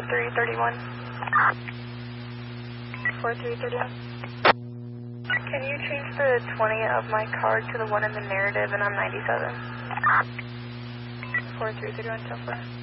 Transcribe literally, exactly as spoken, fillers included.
three thirty-one. four three thirty-one. Can you change the twenty of my card to the one in the narrative, and I'm ninety-seven. four three thirty-one, ten four.